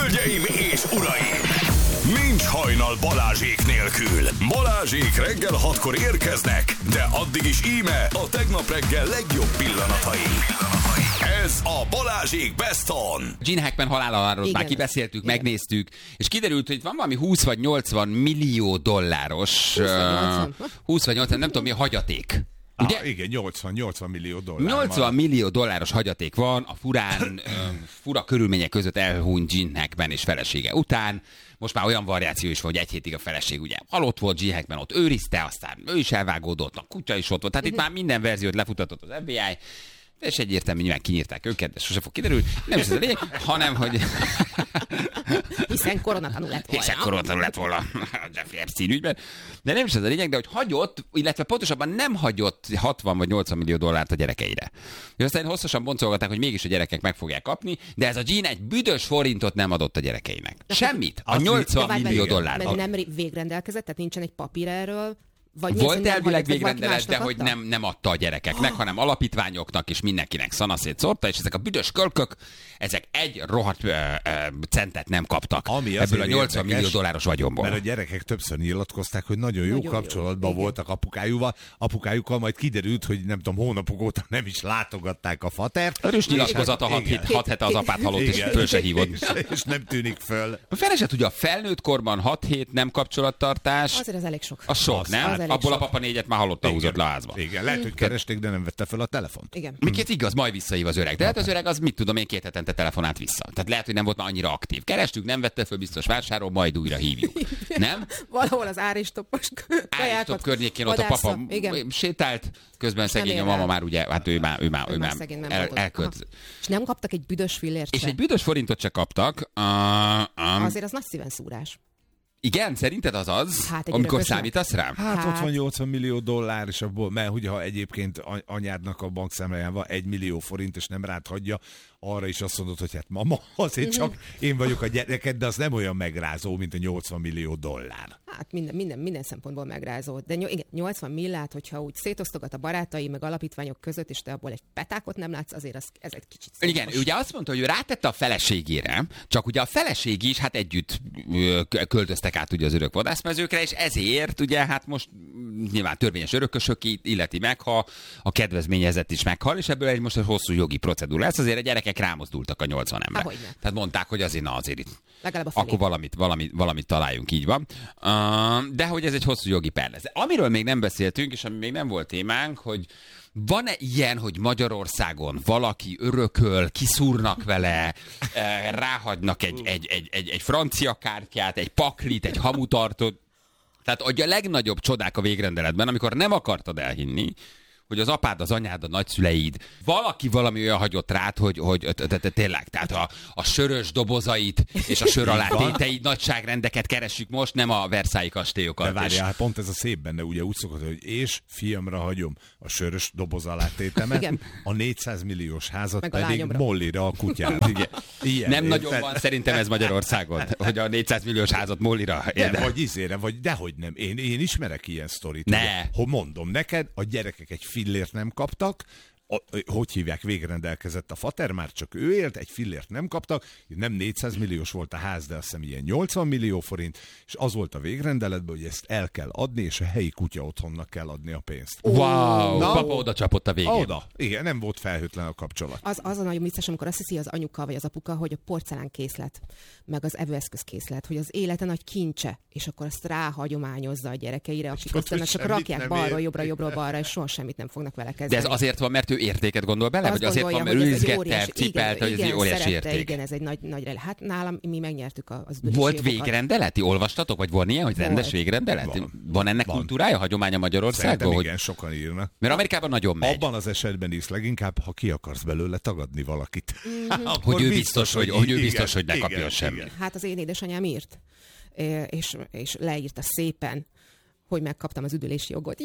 Hölgyeim és uraim! Nincs hajnal Balázsék nélkül. Balázsék reggel 6-kor érkeznek, de addig is íme a tegnap reggel legjobb pillanatai. Ez a Balázsék Best On. Gene Hackman haláláról már kibeszéltük, megnéztük, és kiderült, hogy van valami 20 vagy 80 millió dolláros, 20 vagy 80, nem tudom mi a hagyaték. Ugye? Igen, 80 millió dollár. 80 millió dolláros hagyaték van a fura körülmények között elhunyt Gene Hackman és felesége után. Most már olyan variáció is van, hogy egy hétig a feleség ugye halott volt, Gene Hackman ott őrizte, aztán ő is elvágódott, a kutya is ott volt. Tehát itt már minden verziót lefutatott az FBI, és egyértelmű, nyilván kinyírták őket, de sose fog kiderülni. Nem is ez a lényeg, hanem, hogy... Hiszen koronatanul lett volna. A Jeffrey Epstein ügyben. De nem is ez a lényeg, de hogy hagyott, illetve pontosabban nem hagyott 60 vagy 80 millió dollárt a gyerekeire. És aztán hosszasan boncolgatták, hogy mégis a gyerekek meg fogják kapni, de ez a Gene egy büdös forintot nem adott a gyerekeinek. Semmit. A 80 millió dollár. Nem végrendelkezett, tehát nincsen egy papír erről. Volt elvileg végrendelet, de hogy nem adta a gyerekeknek, hanem alapítványoknak és mindenkinek szanaszét szórta, és ezek a büdös kölkök, ezek egy rohadt centet nem kaptak ebből a 80 millió dolláros vagyonból. Mert a gyerekek többször nyilatkozták, hogy nagyon jó kapcsolatban voltak apukájukkal, majd kiderült, hogy nem tudom, hónapok óta nem is látogatták a fatert. Erős nyilatkozata 6 hete az apát halott, és föl se hívod. És nem tűnik föl. A fele se tudja, a felnőtt korban 6 hét nem kapcsolattartás. Azért az elég sok. Az sok, nem? Abból a papa 4-et már hallotta húzott le a házba. Igen, lehet, hogy keresték, de nem vette fel a telefont. Igen. Miként igaz, majd visszahív az öreg. De hát az öreg az mit tudom én 2 hetente telefonált vissza. Tehát lehet, hogy nem volt már annyira aktív. Kerestük, nem vette föl, biztos vásárol, majd újra hívjuk. Nem? Valahol az áristoppos kajákat. Áristop környékén ott a papa sétált, közben szegény a mama már ugye, hát ő már elköltözött. És nem kaptak egy büdös fillért. És egy büdös forintot se kaptak. Azért az nagy szíven szúrás. Igen, szerinted az az, hát amikor számítasz rá? Hát ott van 80 millió dollár, és abból, mert ugye ha egyébként anyádnak a bankszámláján van 1 millió forint, és nem rád hagyja, arra is azt mondod, hogy hát mama, azért csak én vagyok a gyereked, de az nem olyan megrázó, mint a 80 millió dollár. Hát minden szempontból megrázó. De igen, 80 millát, hogyha úgy szétosztogat a barátai, meg alapítványok között, és te abból egy petákot nem látsz, azért ez egy kicsit szomos. Igen, ő ugye azt mondta, hogy ő rátette a feleségére, csak ugye a feleség is hát együtt költöztek át ugye az örökvadászmezőkre, és ezért ugye hát most nyilván törvényes örökösök illeti meg, ha a kedvezményezett is meghal, és ebből most egy hosszú jogi procedúra lesz, azért a gyerekek rámozdultak a 80 ember. Tehát mondták, hogy azért azért itt. Akkor valamit találjunk, így van. De hogy ez egy hosszú jogi per lesz. Amiről még nem beszéltünk, és ami még nem volt témánk, hogy van-e ilyen, hogy Magyarországon valaki örököl, kiszúrnak vele, ráhagynak egy francia kártyát, egy paklit, egy hamutartót. Tehát a legnagyobb csodák a végrendeletben, amikor nem akartad elhinni, hogy az apád, az anyád, a nagyszüleid, valami olyan hagyott rád, hogy tényleg, tehát a sörös dobozait és a sör alá téteid nagyságrendeket keressük most, nem a Versailles kastélyokat. De várjál, hát pont ez a szép benne, ugye úgy szokott, hogy és fiamra hagyom a sörös doboz alá tétemet, a 400 milliós házat meg pedig Mollira a kutyát. Igen, nem nagyon van szerintem ez Magyarországon, hogy a 400 milliós házat Mollira. Vagy izére, vagy dehogy nem. Én ismerek ilyen sztorit. Ne. Hogy mondom neked, a gyerekek egy fillért nem kaptak, hogy hívják, végrendelkezett a fater, már csak ő élt, egy fillért nem kaptak, nem 400 milliós volt a ház, de azt hiszem ilyen 80 millió forint, és az volt a végrendeletben, hogy ezt el kell adni, és a helyi kutya otthonnak kell adni a pénzt. Wow, papa oda csapott a végén. Oda, igen, nem volt felhőtlen a kapcsolat. Az a nagyon vicces, amikor azt hiszi az anyuka vagy az apuka, hogy a porcelánkészlet, meg az evőeszközkészlet, hogy az élete nagy kincse, és akkor azt ráhagyományozza a gyerekeire, akik aztán csak rakják balról, jobbról, balra, és soha semmit nem fognak vele kezdeni. De ez azért van, mert ő értéket gondol bele? Vagy azért van, mert ő izgette, cipelte, hogy ez egy óriási érték? Igen, ez egy nagy hát nálam mi megnyertük az Volt végrendeleti? Olvastatok? Vagy van ilyen, hogy rendes végrendelet? Van ennek kultúrája, hagyománya Magyarországon? Igen, sokan írnak. Mert Amerikában nagyon megy. Abban az esetben is leginkább, ha ki akarsz belőle tagadni valakit. Hogy ő biztos, hogy ne kapjon semmit. Hát az én édesanyám írt, és leírta szépen, hogy megkaptam az üdülési jogot.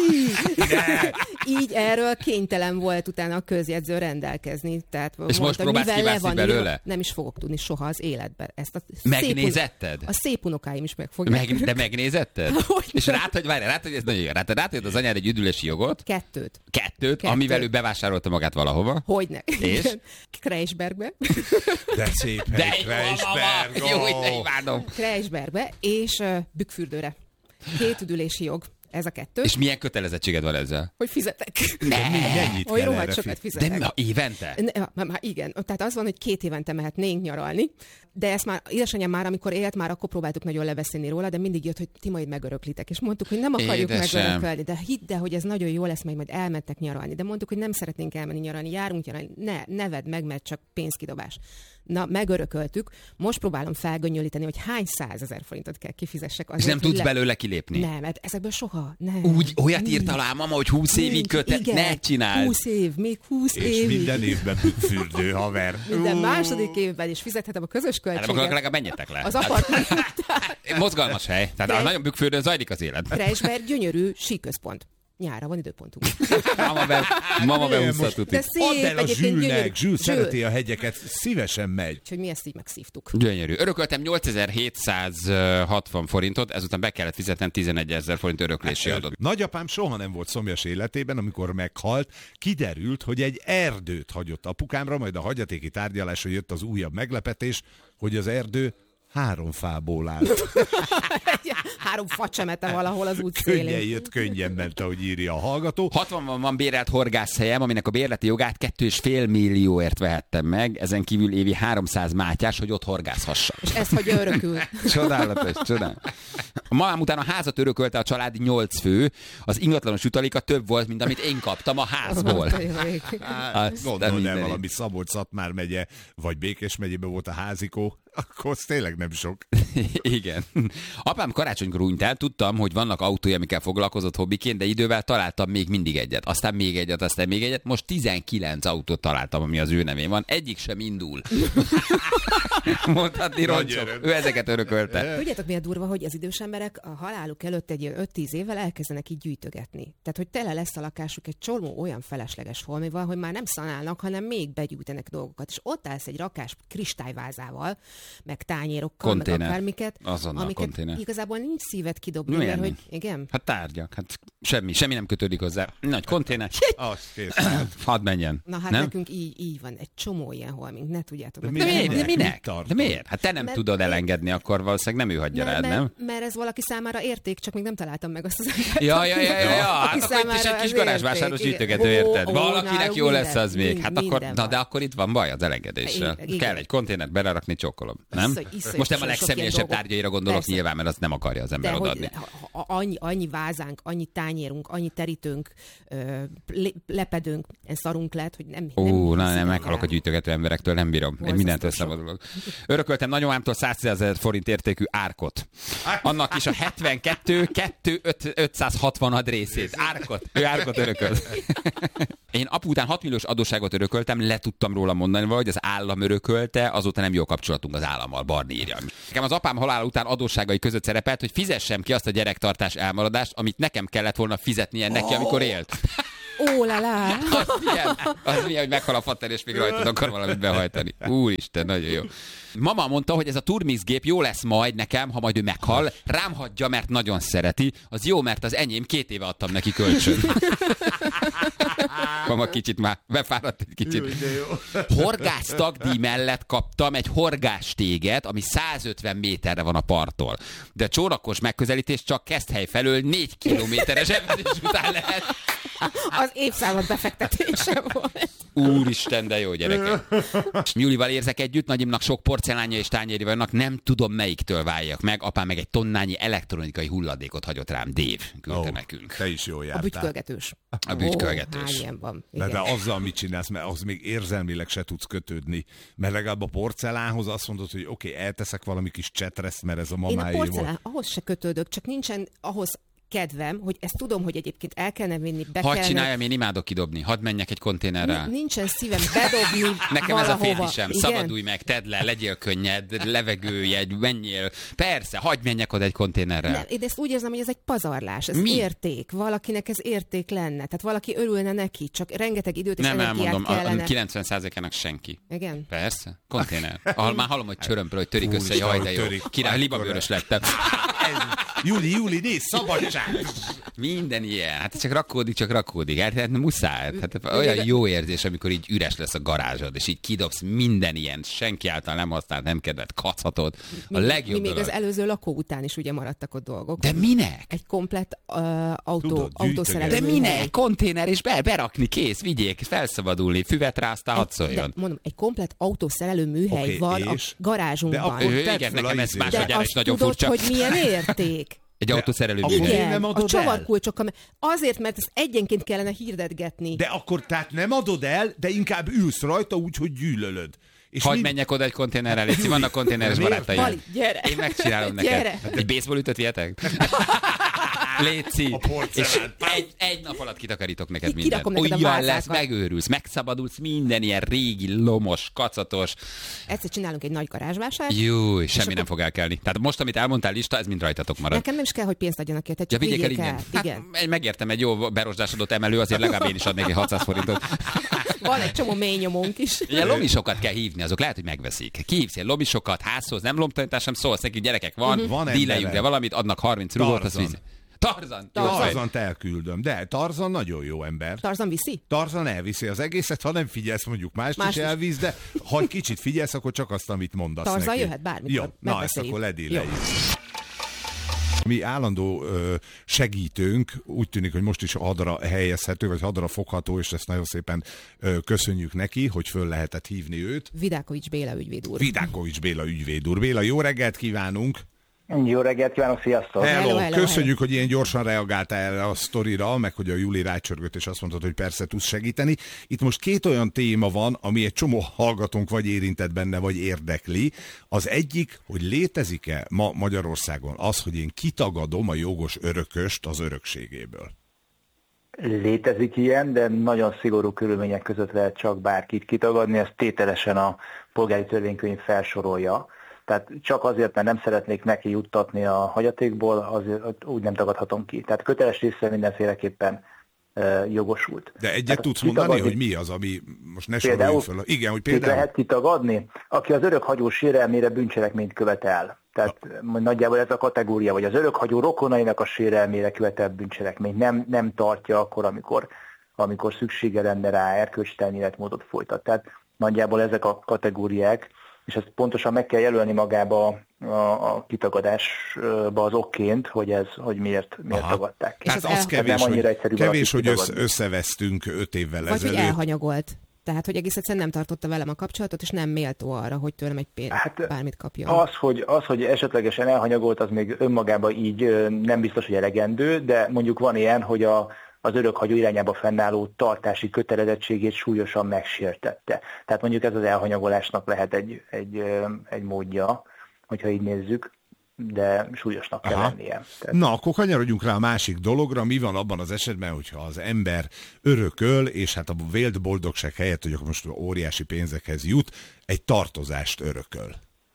Így erről kénytelen volt utána a közjegyző rendelkezni. Tehát és most próbálsz kivászni belőle? Nem is fogok tudni soha az életben. Ezt a megnézetted? A szép unokáim is meg fogják. De megnézetted? És rád, hogy ez nagyon jó. Rád az anyád egy üdülési jogot? Kettőt, amivel ő bevásárolta magát valahova. Hogyne. És? Kreisbergbe. De szép hely, Kreisberg. Jó, hogy te imádom. Kreisbergbe és Bükkfürdőre. 2 üdülési jog. Ez a 2. És milyen kötelezettséged van ezzel? Hogy fizetek. Mennyit Hogy kell rohadt erre sokat fizetek. De évente? Igen. Tehát az van, hogy 2 évente mehetnénk nyaralni, de ezt már édesanyám már, amikor élt, már akkor próbáltuk nagyon leveszélni róla, de mindig jött, hogy ti majd megöröklitek. És mondtuk, hogy nem akarjuk megörökölni, de hidd el, hogy ez nagyon jó lesz, majd elmentek nyaralni. De mondtuk, hogy nem szeretnénk elmenni nyaralni, járunk nyaralni. Ne vedd meg, mert csak pénzkidobás. Na, megörököltük. Most próbálom felgönnyölíteni, hogy hány 100 000 forintot kell kifizessek. És nem tudsz belőle kilépni? Nem, mert ezekből soha. Nem. Úgy, olyat írt alá máma, hogy 20 évig kötet, ne csináld. 20 év, még 20 és évig. minden évben Bükkfürdő, haver. Minden második évben is fizethetem a közös költséget. Akkor legalább menjetek le. Az apartman. Mozgalmas hely. Tehát a nagyon Bükkfürdőn zajlik az élet. Kreisberg gyönyörű síközpont. Nyára van időpontunk. Mama beúsztatott De itt. Add el a Zsülnek, Zsül szereti a hegyeket, szívesen megy. Úgyhogy mi ezt így megszívtuk. Gyönyörű. Örököltem 8760 forintot, ezután be kellett fizetnem 11 000 forint öröklési adót. Nagyapám soha nem volt szomjas életében, amikor meghalt, kiderült, hogy egy erdőt hagyott apukámra, majd a hagyatéki tárgyalásra jött az újabb meglepetés, hogy az erdő 3 fából állt. 3 facsemete valahol az út szélén. Könnyen jött, könnyen ment, ahogy írja a hallgató. 60-ban van bérelt horgászhelyem, aminek a bérleti jogát 2,5 millióért vehettem meg, ezen kívül évi 300 mátyás, hogy ott horgászhassak. És ezt hagyja örökül. Csodálatos. A mamám után a házat örökölte a család 8 fő, az ingatlanos jutaléka több volt, mint amit én kaptam a házból. Gondold el, valami Szabolcs-Szatmár megye, vagy Békés megyében volt a házikó, akkor az tényleg nem sok. Igen. Apám karácsonykor hunyt el, tudtam, hogy vannak autói, amikkel foglalkozott hobbiként, de idővel találtam még mindig egyet. Aztán még egyet. Most 19 autót találtam, ami az ő nevén van. Egyik sem indul. Mondhatni roncsok. Ő ezeket örökölte. Tudjátok, mi a durva, hogy az idős emberek a haláluk előtt egy ilyen 5-10 évvel elkezdenek így gyűjtögetni. Tehát, hogy tele lesz a lakásuk egy csomó olyan felesleges holmival, hogy már nem szanálnak, hanem még begyűjtenek dolgokat. És ott állsz egy rakás kristályvázával, meg tányérokkal, meg akármiket, amiket igazából nincs szívet kidobni, mert hogy igen. Hát tárgyak, hát semmi nem kötődik hozzá. Nagy konténer. Az kész. Hadd menjen. Na hát nem? Nekünk így van, egy csomó ilyen holmink, ne tudjátok. De minek? De miért? Hát te nem tudod elengedni, akkor valószínűleg nem ő hagyja rád, nem? Mert ez valaki számára érték, csak még nem találtam meg azt az embert. Ja. Hát akkor itt is egy kis garázsvásáros gyűjtögető, érted? Valakinek jó lesz az még. Hát akkor, de akkor itt van baj az elengedéssel. Kell egy konténert belerakni, csokkolom. Nem? Most nem a legszemélyesebb tárgyaira gondolok. Persze. Nyilván, mert azt nem akarja az ember odaadni. Annyi vázánk, annyi tányérunk, annyi terítőnk, lepedőnk, szarunk lehet, hogy nem meghalok a gyűjtögető emberektől, nem bírom. Én mindent összevadulok. Örököltem nagymamámtól 110 000 forint értékű árkot. Annak is a 560 részét. Ő árkot örökölt. Én apu után 6 milliós adósságot örököltem, le tudtam róla mondani, hogy az állam örökölte, azóta nem jó kapcsolatunk az állammal, Barni írja. Nekem az apám halála után adósságai között szerepelt, hogy fizessem ki azt a gyerektartás elmaradást, amit nekem kellett volna fizetnie neki, amikor élt. Ó, la. Az milyen, hogy meghal a fater, és még rajtad akar valamit behajtani. Úristen, nagyon jó. Mama mondta, hogy ez a turmixgép jó lesz majd nekem, ha majd ő meghal. Rám hagyja, mert nagyon szereti. Az jó, mert az enyém 2 éve adtam neki kölcsön. Mama kicsit már befáradt egy kicsit. Horgásztagdíj mellett kaptam egy horgástéget, ami 150 méterre van a parttól. De csónakos megközelítés csak Keszthely felől 4 kilométeres evezés után lehet. Az évszázad befektetése volt. Úristen, de jó gyerekek. Nyulival érzek együtt, nagyimnak sok porcelánja és tányéri vannak, nem tudom melyiktől váljak meg. Apám meg egy tonnányi elektronikai hulladékot hagyott rám, Dave küldte nekünk. Te is jól jártál. A bütykölgetős. A bütykölgetős. Hány ilyen van. De azzal mit csinálsz, mert az még érzelmileg se tudsz kötődni. Mert legalább a porcelánhoz azt mondod, hogy oké, elteszek valami kis csetreszt, mert ez a mamáé volt. Ahhoz se kötődök, csak nincsen ahhoz kedvem, hogy ezt tudom, hogy egyébként el kellene vinni, be Hadd kellene... csináljam, én imádok kidobni. Hadd menjek egy konténerrel. Nincsen szívem bedobni Nekem valahova. ez a férfi sem. Szabadulj meg, tedd le, legyél könnyed, levegőjegy, menjél. Persze, hagyj menjek oda egy konténerrel. Én ezt úgy érzem, hogy ez egy pazarlás, ez Mi? érték. Valakinek ez érték lenne. Tehát valaki örülne neki, csak rengeteg időt és Nem energiát elmondom, kellene. a 90%-ának senki. Igen? Persze, konténer. Ahol már hallom, hogy csörömpöl, hogy törik össze, Úristen, jaj, hogy de jó. törik. Király, libabőrös lettem. Júli, nézd, szabadság! Minden ilyen. Hát csak rakódik. Hát muszáj. Hát olyan jó érzés, amikor így üres lesz a garázsod, és így kidobsz minden ilyen, senki által nem használt, nem kedvelt kachatod. A legjobb Mi még dolog. az előző lakó után is ugye maradtak ott dolgok. De minek? Egy komplett Tudod, autószerelő De műhely. minek? Konténer és berakni, kész, vigyék, felszabadulni, füvet ráztál, hadd De szóljon. mondom, egy komplett autószerelő műhely Oké, van és? a garázsunkban. De akkor tedd Igen, fel nekem a ez izét. másodjára de is azt nagyon tudod, furcsa. hogy milyen érték? Egy autószerelő Akkor műhely. miért nem Igen, adod a el? csavarkulcsokkal. Azért, mert ezt egyenként kellene hirdetgetni. De akkor tehát nem adod el, de inkább ülsz rajta úgy, hogy gyűlölöd. És Hadd menjek oda egy konténerrel, légy, vannak konténeres Miért? barátaim. Vali, gyere! Én megcsinálom neked. Gyere! Egy baseballütöt vihetek? Léci. A porcelán. És egy nap alatt kitakarítok neked mindent. Kirakom neked a Olyan vázákat. lesz, megőrülsz, megszabadulsz minden ilyen régi, lomos, kacatos. Egyszer csinálunk egy nagy garázsvásárt. Jó, semmi nem fog elkelni. Tehát most, amit elmondtál lista, ez mind rajtatok marad. Nekem nem is kell, hogy pénzt adjanak érte, Ja, csak vigyék el vigyék ingyen. el. Igen. Hát, megértem, egy jó berosdásodott emelő, azért legalább én is adnék egy 600 forintot. Van egy csomó mély nyomónk is. Ilyen lomisokat kell hívni, azok lehet, hogy megveszik. Kihívsz ilyen lomisokat, házhoz, nem lomtanítás, sem szólsz neki, gyerekek van, Van díleljünk embere. de valamit, adnak 30 rugót, az Tarzan. víz. Tarzan! Jó, Tarzant elküldöm, de Tarzan nagyon jó ember. Tarzan viszi? Tarzan elviszi az egészet, ha nem figyelsz, mondjuk mást Más is is. elvisz, de ha kicsit figyelsz, akkor csak azt, amit mondasz Tarzan neki. jöhet bármikor, Jó, na ezt megbeszéljük. akkor ledéleljük. Mi állandó segítőnk, úgy tűnik, hogy most is hadra helyezhető, vagy hadra fogható, és ezt nagyon szépen köszönjük neki, hogy föl lehetett hívni őt. Vidákovics Béla ügyvéd úr. Vidákovics Béla ügyvéd úr. Béla, jó reggelt kívánunk! Jó reggelt kívánok, sziasztok! Hello. Köszönjük, hogy ilyen gyorsan reagáltál erre a sztorira, meg hogy a Júli rácsörgött, és azt mondtad, hogy persze tudsz segíteni. Itt most két olyan téma van, ami egy csomó hallgatónk vagy érintett benne, vagy érdekli. Az egyik, hogy létezik-e ma Magyarországon az, hogy én kitagadom a jogos örököst az örökségéből? Létezik ilyen, de nagyon szigorú körülmények között lehet csak bárkit kitagadni, ezt tételesen a polgári törvénykönyv felsorolja. Tehát csak azért, mert nem szeretnék neki juttatni a hagyatékból, azért úgy nem tagadhatom ki. Tehát köteles része mindenféleképpen jogosult. De egyet Tehát tudsz mondani, hogy mi az, ami most ne soroljuk föl. Igen, hogy Kit például... lehet kitagadni? Aki az örökhagyó sérelmére bűncselekményt követel. Tehát nagyjából ez a kategória, vagy az örökhagyó rokonainak a sérelmére követel bűncselekményt. Nem tartja akkor, amikor szüksége lenne rá erkölcstelen életmódot folytat. Tehát nagyjából ezek a kategóriák, és ezt pontosan meg kell jelölni magába a kitagadásba az okként, hogy miért tagadták ki. Tehát És az nem annyira egyszerű kevés, hogy kitagadni. összevesztünk 5 évvel Vagy hogy ezelőtt. elhanyagolt. Tehát, hogy egész egyszerűen nem tartotta velem a kapcsolatot, és nem méltó arra, hogy tőlem egy bármit kapjon. Az, hogy esetlegesen elhanyagolt, az még önmagában így nem biztos, hogy elegendő, de mondjuk van ilyen, hogy az örökhagyó irányába fennálló tartási kötelezettségét súlyosan megsértette. Tehát mondjuk ez az elhanyagolásnak lehet egy módja, hogyha így nézzük, de súlyosnak kell lennie. Tehát... Na, akkor kanyarodjunk rá a másik dologra. Mi van abban az esetben, hogyha az ember örököl, és hát a vélt boldogság helyett, hogy akkor most óriási pénzekhez jut, egy tartozást örököl?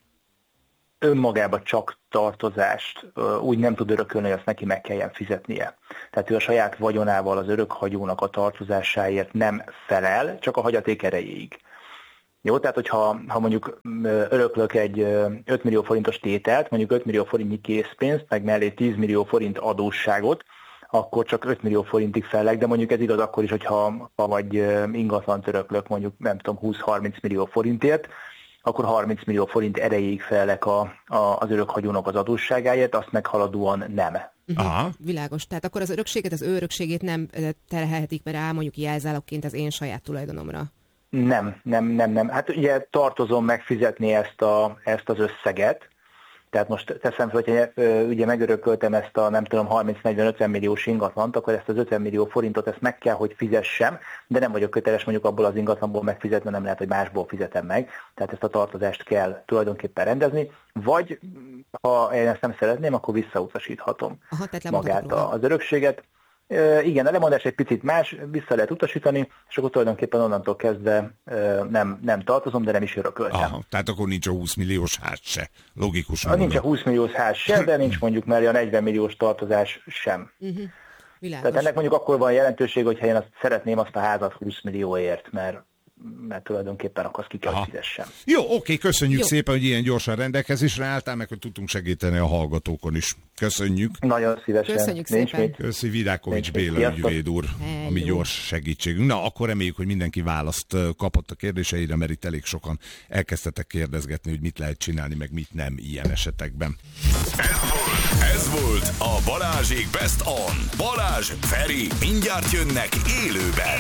Önmagába csak tartozást úgy nem tud örökölni, hogy azt neki meg kelljen fizetnie. Tehát ő a saját vagyonával az örökhagyónak a tartozásáért nem felel, csak a hagyaték erejéig. Jó, tehát hogyha mondjuk öröklök egy 5 millió forintos tételt, mondjuk 5 millió forintnyi készpénzt, meg mellé 10 millió forint adósságot, akkor csak 5 millió forintig fellek, de mondjuk ez igaz akkor is, hogyha vagy ingatlant öröklök mondjuk nem tudom 20-30 millió forintért, akkor 30 millió forint erejéig felelek az örökhagyónak az adósságáért, azt meghaladóan nem. Aha. Világos. Tehát akkor az örökséget, az ő örökségét nem terhelhetik be rá mondjuk jelzálogként az én saját tulajdonomra. Nem. Hát ugye tartozom megfizetni ezt az összeget, Tehát most teszem fel, hogy ugye megörököltem ezt a 30-40-50 milliós ingatlant, akkor ezt az 50 millió forintot ezt meg kell, hogy fizessem, de nem vagyok köteles mondjuk abból az ingatlanból megfizetni, nem lehet, hogy másból fizetem meg. Tehát ezt a tartozást kell tulajdonképpen rendezni, vagy ha én ezt nem szeretném, akkor visszautasíthatom magát az örökséget. Igen, a lemondás egy picit más, vissza lehet utasítani, és akkor tulajdonképpen onnantól kezdve nem tartozom, de nem is örököltem. Aha, tehát akkor nincs a 20 milliós ház se, logikusan. Nincs a 20 milliós ház se, de nincs mondjuk mellé a 40 milliós tartozás sem. Tehát ennek mondjuk akkor van jelentőség, hogyha én szeretném azt a házat 20 millióért, mert tulajdonképpen akkor azt ki kell fizessem. Jó, oké, köszönjük szépen, hogy ilyen gyorsan rendelkezésre álltál, meg hogy tudtunk segíteni a hallgatókon is. Köszönjük. Nagyon szívesen. Köszönjük szépen. Köszi, Virákovics Béla ügyvéd úr, a mi gyors segítségünk. Na, akkor reméljük, hogy mindenki választ kapott a kérdéseire, mert itt elég sokan elkezdtetek kérdezgetni, hogy mit lehet csinálni, meg mit nem ilyen esetekben. Ez volt a Balázsék Best On. Balázs, Feri, mindjárt jönnek élőben.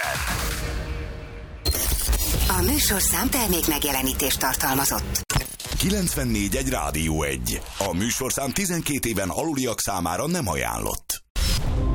A műsorszám termék megjelenítést tartalmazott. 94.1 Rádió 1. A műsorszám 12 éven aluliak számára nem ajánlott.